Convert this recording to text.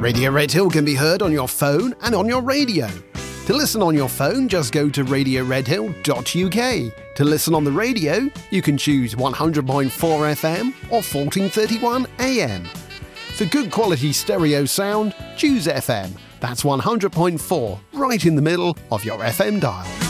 Radio Redhill can be heard on your phone and on your radio. To listen on your phone, just go to radioredhill.uk. To listen on the radio, you can choose 100.4 FM or 1431 AM. For good quality stereo sound, choose FM. That's 100.4, right in the middle of your FM dial.